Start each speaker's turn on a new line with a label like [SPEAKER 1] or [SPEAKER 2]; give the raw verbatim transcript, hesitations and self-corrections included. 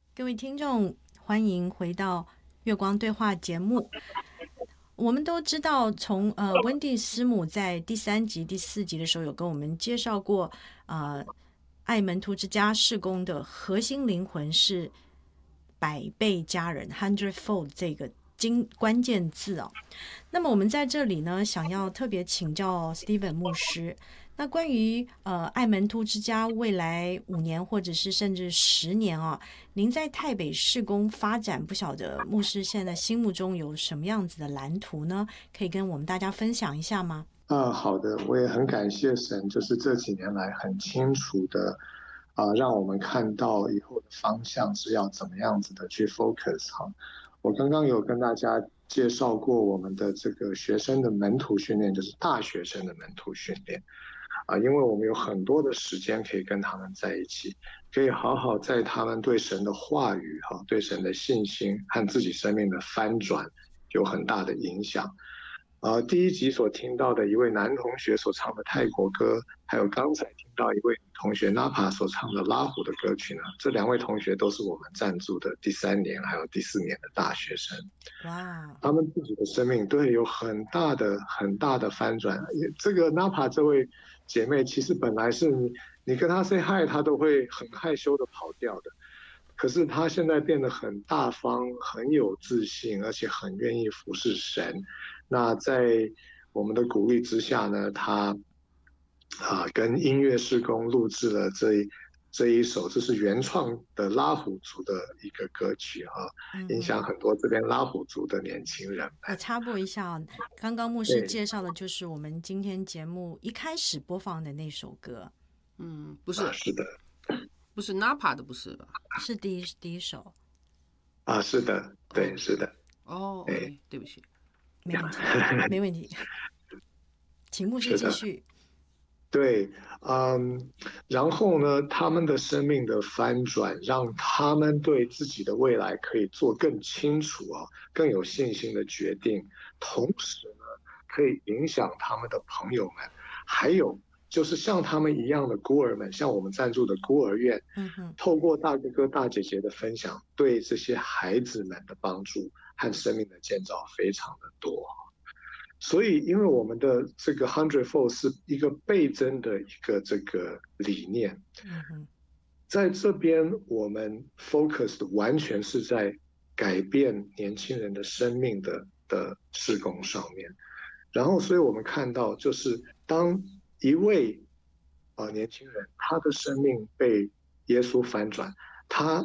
[SPEAKER 1] 各位听众，欢迎回到月光对话节目。我们都知道从，呃温蒂师母在第三集、第四集的时候有跟我们介绍过，呃，爱门徒之家事工的核心灵魂是百倍家人 （hundredfold） 这个经关键字哦。那么我们在这里呢，想要特别请教 Steven 牧师，那关于呃爱门突之家未来五年或者是甚至十年啊，您在台北市工发展，不晓得牧师现在心目中有什么样子的蓝图呢？可以跟我们大家分享一下吗？
[SPEAKER 2] 啊，好的，我也很感谢神，就是这几年来很清楚的，啊，让我们看到以后的方向是要怎么样子的去 focus 哈。我刚刚有跟大家介绍过我们的这个学生的门徒训练，就是大学生的门徒训练啊，因为我们有很多的时间可以跟他们在一起，可以好好在他们对神的话语哈，对神的信心和自己生命的翻转有很大的影响。呃，第一集所听到的一位男同学所唱的泰国歌，还有刚才听到一位女同学 Napa 所唱的拉虎的歌曲呢，这两位同学都是我们赞助的第三年还有第四年的大学生，
[SPEAKER 1] 哇，
[SPEAKER 2] 他们自己的生命对有很大的很大的翻转。这个 Napa 这位姐妹，其实本来是你你跟她 say hi，她都会很害羞的跑掉的。可是她现在变得很大方，很有自信，而且很愿意服侍神。那在我们的鼓励之下呢，她啊跟音乐施工录制了这一这一首，这是原创的拉虎族的一个歌曲哈、啊，影
[SPEAKER 1] 嗯哼，
[SPEAKER 2] 响很多这边拉虎族的年轻人们。
[SPEAKER 1] 我插播一下啊，刚刚牧师
[SPEAKER 2] 对
[SPEAKER 1] 介绍的就是我们今天节目一开始播放的那首歌，
[SPEAKER 3] 嗯，不
[SPEAKER 2] 啊，
[SPEAKER 3] 是，
[SPEAKER 2] 是的，
[SPEAKER 3] 不是 Napa 的，不是吧？
[SPEAKER 1] 是第一第一首，
[SPEAKER 2] 啊，是的，对，
[SPEAKER 3] 哦
[SPEAKER 2] 是的，
[SPEAKER 3] 哦
[SPEAKER 2] 对，
[SPEAKER 3] ，OK，对不起。
[SPEAKER 1] 没问题，没问题，请牧师
[SPEAKER 2] 是的。
[SPEAKER 1] 继续。
[SPEAKER 2] 对，嗯，然后呢，他们的生命的翻转，让他们对自己的未来可以做更清楚啊，更有信心的决定，同时呢，可以影响他们的朋友们，还有就是像他们一样的孤儿们，像我们赞助的孤儿院，
[SPEAKER 1] 嗯哼，
[SPEAKER 2] 透过大哥哥大姐姐的分享，对这些孩子们的帮助和生命的建造非常的多。所以，因为我们的这个 hundredfold 是一个倍增的一个这个理念，
[SPEAKER 1] 嗯哼，
[SPEAKER 2] 在这边我们 focus 的完全是在改变年轻人的生命的的事工上面。然后，所以我们看到，就是当一位呃年轻人他的生命被耶稣翻转，他